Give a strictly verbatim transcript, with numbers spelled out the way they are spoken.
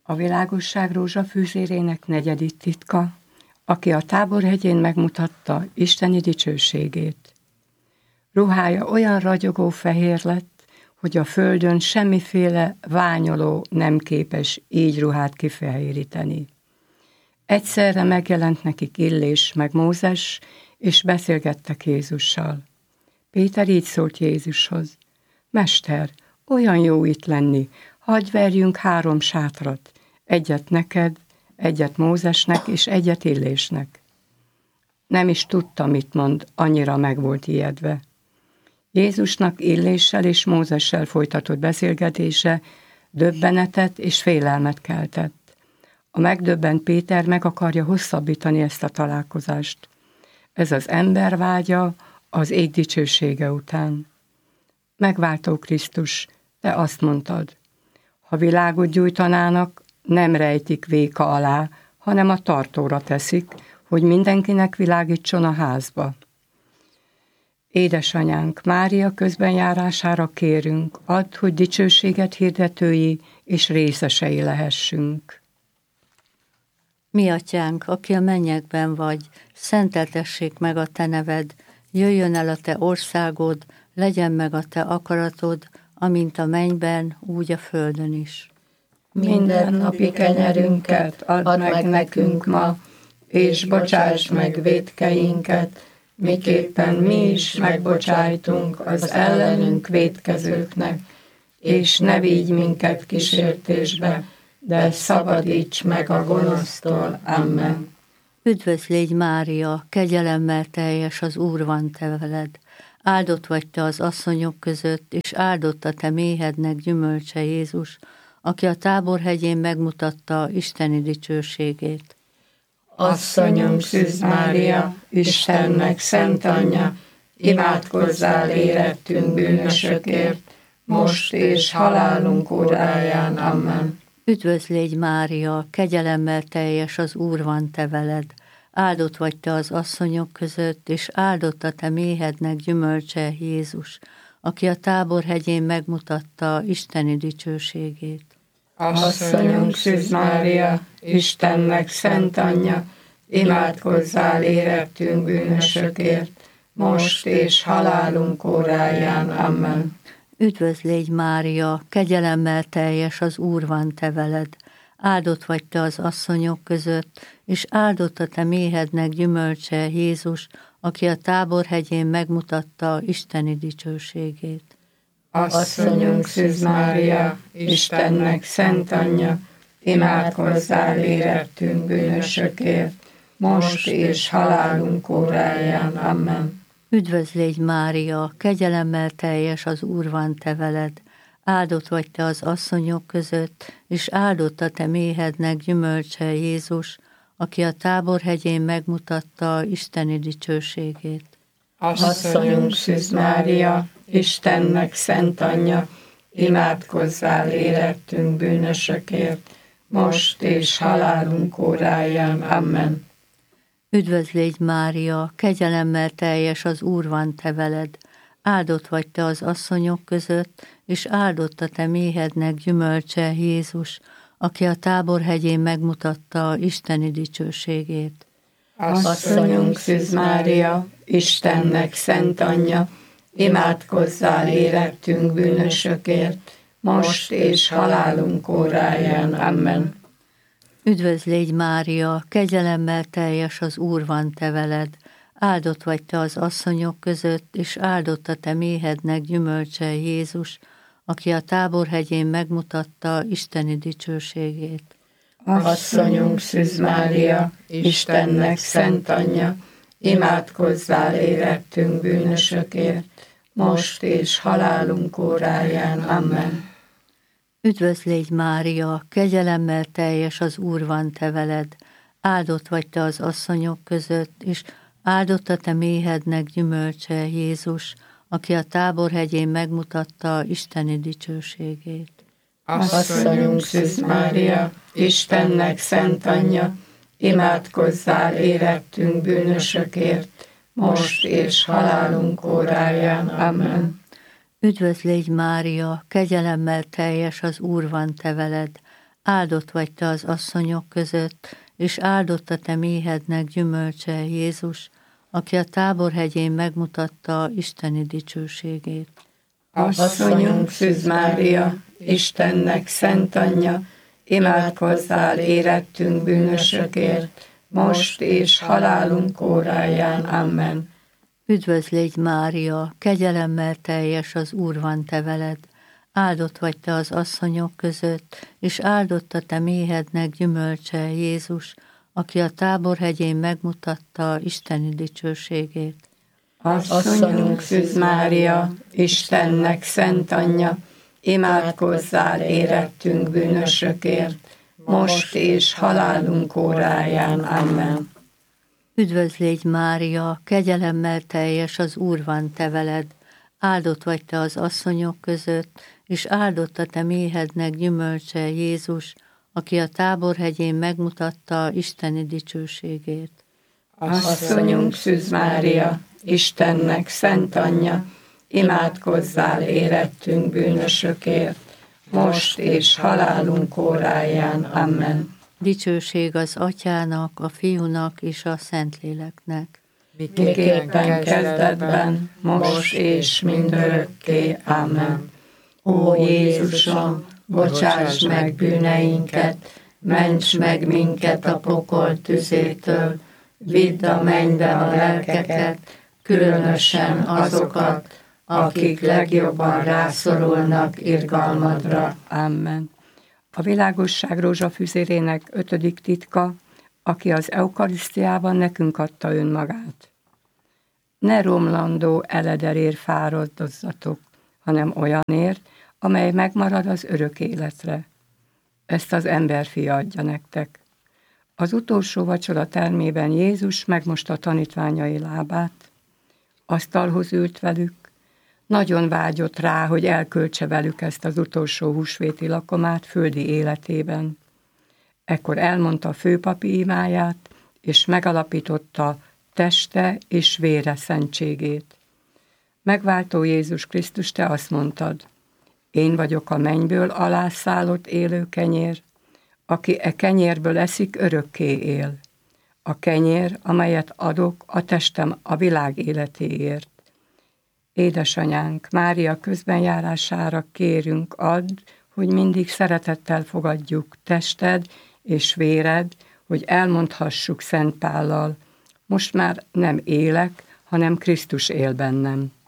A világosság rózsafűzérének negyedik titka, aki a Táborhegyén megmutatta isteni dicsőségét. Ruhája olyan ragyogó fehér lett, hogy a földön semmiféle ványoló nem képes így ruhát kifehéríteni. Egyszerre megjelent nekik Illés meg Mózes, és beszélgettek Jézussal. Péter így szólt Jézushoz: Mester, olyan jó itt lenni, hadd verjünk három sátrat, egyet neked, egyet Mózesnek és egyet Illésnek. Nem is tudta, mit mond, annyira meg volt ijedve. Jézusnak Illéssel és Mózessel folytatott beszélgetése döbbenetet és félelmet keltett. A megdöbbent Péter meg akarja hosszabbítani ezt a találkozást. Ez az ember vágya az ég dicsősége után. Megváltó Krisztus, te azt mondtad, ha világot gyújtanának, nem rejtik véka alá, hanem a tartóra teszik, hogy mindenkinek világítson a házba. Édesanyánk, Mária közbenjárására kérünk, add, hogy dicsőséget hirdetői és részesei lehessünk. Mi atyánk, aki a mennyekben vagy, szenteltessék meg a te neved, jöjjön el a te országod, legyen meg a te akaratod, amint a mennyben, úgy a földön is. Minden napi kenyerünket add, add meg nekünk ma, és bocsáss meg vétkeinket, miképpen mi is megbocsájtunk az ellenünk vétkezőknek, és ne vigy minket kísértésbe, de szabadíts meg a gonosztól. Amen. Üdvözl légy Mária, kegyelemmel teljes, az Úr van te veled. Áldott vagy te az asszonyok között, és áldott a te méhednek gyümölcse Jézus, aki a Táborhegyén megmutatta isteni dicsőségét. Asszonyom, Szűz Mária, Istennek szent anyja, imádkozzál érettünk bűnösökért, most és halálunk óráján. Amen. Üdvözl légy Mária, kegyelemmel teljes, az Úr van te veled. Áldott vagy te az asszonyok között, és áldott a te méhednek gyümölcse Jézus, aki a Táborhegyén megmutatta isteni dicsőségét. Asszonyunk, Szűz Mária, Istennek szent anyja, imádkozzál érettünk bűnösökért, most és halálunk óráján. Amen. Üdvözl légy Mária, kegyelemmel teljes, az Úr van te veled. Áldott vagy te az asszonyok között, és áldott a te méhednek gyümölcse Jézus, aki a Táborhegyén megmutatta isteni dicsőségét. Asszonyunk, Szűz Mária, Istennek szent anyja, imádkozzál érettünk bűnösökért, most és halálunk óráján. Amen. Üdvözl légy Mária, kegyelemmel teljes, az Úr van te veled. Áldott vagy te az asszonyok között, és áldott a te méhednek gyümölcse Jézus, aki a Táborhegyén megmutatta isteni dicsőségét. Asszonyunk, Szűz Mária, Istennek szent anyja, imádkozzál érettünk bűnösökért, most és halálunk óráján. Amen. Üdvözl légy Mária, kegyelemmel teljes, az Úr van te veled. Áldott vagy te az asszonyok között, és áldott a te méhednek gyümölcse Jézus, aki a Táborhegyén megmutatta isteni dicsőségét. Asszonyunk, Szűz Mária, Istennek szent anyja, imádkozzál érettünk bűnösökért, most és halálunk óráján. Amen. Üdvözl légy Mária, kegyelemmel teljes, az Úr van te veled. Áldott vagy te az asszonyok között, és áldott a te méhednek gyümölcse Jézus, aki a Táborhegyén megmutatta isteni dicsőségét. Asszonyunk, Szűz Mária, Istennek szent anyja, imádkozzál érettünk bűnösökért, most és halálunk óráján. Amen. Üdvözl légy Mária, kegyelemmel teljes, az Úr van te veled. Áldott vagy te az asszonyok között, és áldott a te méhednek gyümölcse Jézus, aki a Táborhegyén megmutatta isteni dicsőségét. Asszonyunk, Szűz Mária, Istennek szent anyja, imádkozzál érettünk bűnösökért, most és halálunk óráján. Amen. Üdvözl légy Mária, kegyelemmel teljes, az Úr van te veled. áldott vagy te az asszonyok között, és áldott a te méhednek gyümölcse, Jézus, aki a Táborhegyén megmutatta isteni dicsőségét. Asszonyunk Szűz Mária, Istennek szent anyja, imádkozzál érettünk bűnösökért, most és halálunk óráján. Amen. Üdvözl légy Mária, kegyelemmel teljes, az Úr van te veled, áldott vagy te az asszonyok között, és áldott a te méhednek gyümölcse, Jézus, aki a Táborhegyén megmutatta isteni dicsőségét. Asszonyunk Szűz Mária, Istennek szent anyja, imádkozzál érettünk bűnösökért, most és halálunk óráján. Amen. Üdvözl légy Mária, kegyelemmel teljes, az Úr van te veled, áldott vagy te az asszonyok között, és áldott a te méhednek gyümölcse, Jézus, aki a Táborhegyén megmutatta isteni dicsőségét. Asszonyunk Szűz Mária, Istennek szent anyja, imádkozzál érettünk bűnösökért, most és halálunk óráján. Amen. Dicsőség az Atyának, a Fiúnak és a Szentléleknek. Miképpen kezdetben, most és mindörökké. Amen. Ó Jézusom, bocsáss meg bűneinket, ments meg minket a pokol tüzétől, vidd a mennybe a lelkeket, különösen azokat, akik legjobban rászorulnak irgalmadra. Amen. A világosság rózsafüzérének ötödik titka, aki az eukarisztiában nekünk adta önmagát. Ne romlandó elederért fáradozzatok, hanem olyanért, amely megmarad az örök életre. Ezt az emberfia adja nektek. Az utolsó vacsora termében Jézus megmosta tanítványai lábát, asztalhoz ült velük, nagyon vágyott rá, hogy elköltse velük ezt az utolsó húsvéti lakomát földi életében. Ekkor elmondta a főpapi imáját, és megalapította teste és vére szentségét. Megváltó Jézus Krisztus, te azt mondtad, én vagyok a mennyből alászállott élő kenyér, aki e kenyérből eszik, örökké él. A kenyér, amelyet adok, a testem a világ életéért. Édesanyánk, Mária közbenjárására kérünk, add, hogy mindig szeretettel fogadjuk tested és véred, hogy elmondhassuk Szent Pállal, most már nem élek, hanem Krisztus él bennem.